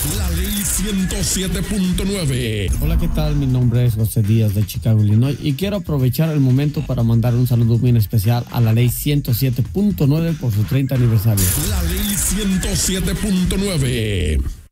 La Ley 107.9. Hola, ¿qué tal? Mi nombre es José Díaz de Chicago, Illinois, y quiero aprovechar el momento para mandar un saludo muy especial a la Ley 107.9 por su 30 aniversario. La Ley 107.9.